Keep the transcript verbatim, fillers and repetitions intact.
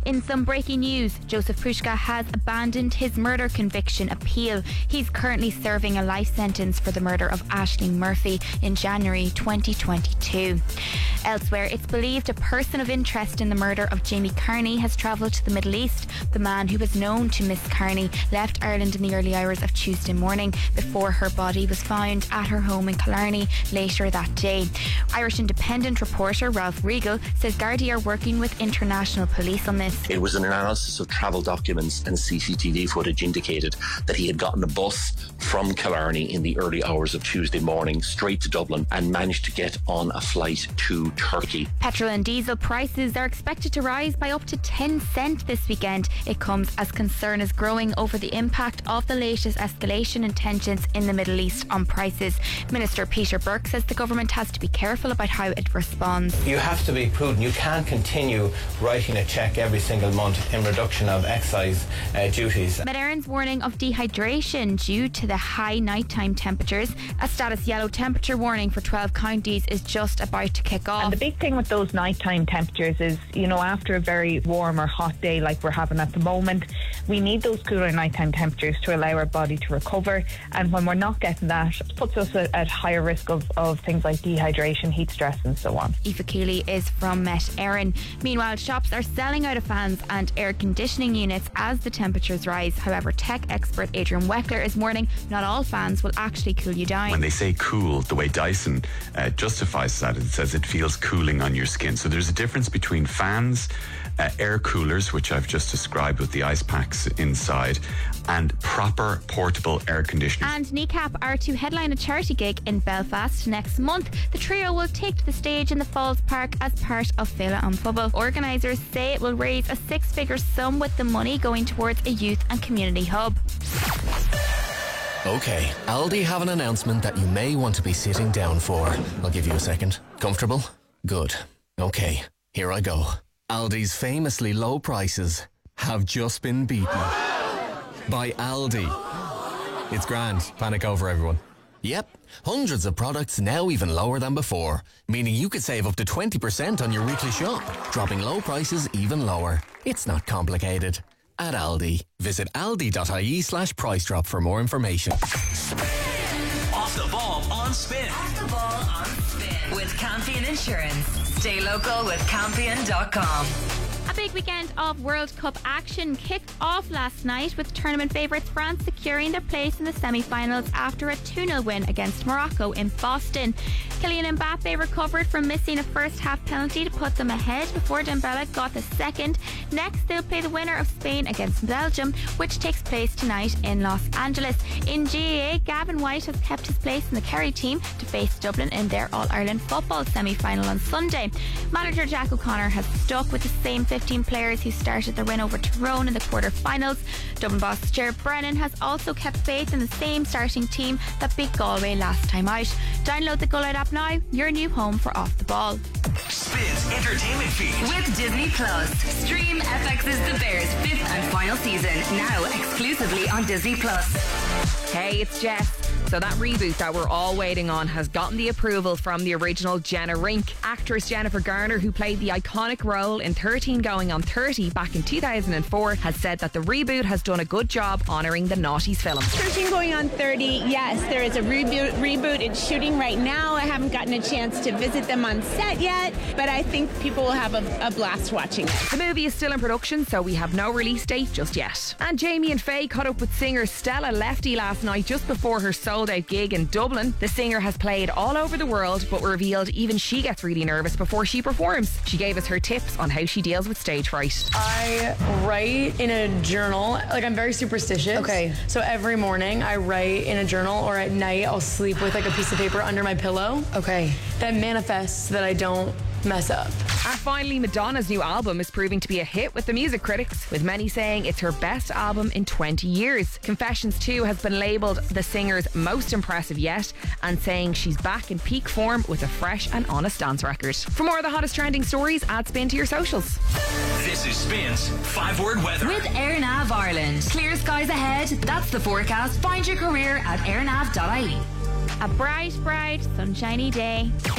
In some breaking news, Joseph Pushka has abandoned his murder conviction appeal. He's currently serving a life sentence for the murder of Aisling Murphy in January twenty twenty-two. Elsewhere, it's believed a person of interest in the murder of Jamie Carney has travelled to the Middle East. The man who was known to Miss Carney left Ireland in the early hours of Tuesday morning before her body was found at her home in Killarney later that day. Irish Independent reporter Ralph Regal says Gardaí are working with international police on this. It was an analysis of travel documents and C C T V footage indicated that he had gotten a bus from Killarney in the early hours of Tuesday morning straight to Dublin and managed to get on a flight to Turkey. Petrol and diesel prices are expected to rise by up to ten cents this weekend. It comes as concern is growing over the impact of the latest escalation in tensions in the Middle East on prices. Minister Peter Burke says the government has to be careful about how it responds. You have to be prudent. You can't continue writing a cheque every single month in reduction of excise uh, duties. Met Éireann's warning of dehydration due to the high nighttime temperatures. A status yellow temperature warning for twelve counties is just about to kick off. And the big thing with those nighttime temperatures is, you know, after a very warm or hot day like we're having at the moment, we need those cooler nighttime temperatures to allow our body to recover. And when we're not getting that, it puts us at, at higher risk of, of things like dehydration, heat stress and so on. Aoife Keeley is from Met Éireann. Meanwhile, shops are selling out of fans and air conditioning units as the temperatures rise. However, tech expert Adrian Weckler is warning not all fans will actually cool you down. When they say cool, the way Dyson uh, justifies that, it says it feels cooling on your skin. So there's a difference between fans, uh, air coolers, which I've just described with the ice packs inside, and proper portable air conditioners. And Kneecap are to headline a charity gig in Belfast next month. The trio will take to the stage in the Falls Park as part of Féile an Phobal. Organisers say it will raise a six-figure sum with the money going towards a youth and community hub. Okay, Aldi have an announcement that you may want to be sitting down for. I'll give you a second. Comfortable? Good. Okay, here I go. Aldi's famously low prices have just been beaten by Aldi. It's grand. Panic over, everyone. Yep, hundreds of products now even lower than before, meaning you could save up to twenty percent on your weekly shop, dropping low prices even lower. It's not complicated. At Aldi, visit aldi.ie slash price drop for more information. Off the ball on Spin. Off the ball on Spin with Campion Insurance. Stay local with Campion dot com. A big weekend of World Cup action kicked off last night with tournament favourites France securing their place in the semi-finals after a two nil win against Morocco in Boston. Kylian Mbappe recovered from missing a first-half penalty to put them ahead before Dembele got the second. Next, they'll play the winner of Spain against Belgium, which takes place tonight in Los Angeles. In G A A, Gavin White has kept his place in the Kerry team to face Dublin in their All-Ireland football semi-final on Sunday. Manager Jack O'Connor has stuck with the same fifteen players who started their win over Tyrone in the quarter-finals. Dublin boss Ger Brennan has also kept faith in the same starting team that beat Galway last time out. Download the Gullet app now, your new home for Off the Ball. Spin's entertainment feed with Disney Plus. Stream F X's The Bears fifth and final season now exclusively on Disney Plus. Hey, it's Jess. So that reboot that we're all waiting on has gotten the approval from the original Jenna Rink. Actress Jennifer Garner, who played the iconic role in thirteen Going on thirty back in two thousand four, has said that the reboot has done a good job honouring the noughties film. thirteen Going on thirty, yes, there is a reboot. Reboot. It's shooting right now. I haven't gotten a chance to visit them on set yet, but I think people will have a, a blast watching it. The movie is still in production, so we have no release date just yet. And Jamie and Faye caught up with singer Stella Lefty last night just before her sold-out gig in Dublin. The singer has played all over the world, but revealed even she gets really nervous before she performs. She gave us her tips on how she deals with stage fright. I write in a journal. Like, I'm very superstitious. Okay. So every morning I write in a journal, or at night I'll sleep with like a piece of paper under my pillow. Okay. That manifests that I don't mess up. And finally, Madonna's new album is proving to be a hit with the music critics, with many saying it's her best album in twenty years. Confessions two has been labelled the singer's most impressive yet, and saying she's back in peak form with a fresh and honest dance record. For more of the hottest trending stories, add Spin to your socials. This is Spin's five-word weather. With AirNav Ireland. Clear skies ahead. That's the forecast. Find your career at airnav dot I E. A bright, bright, sunshiny day.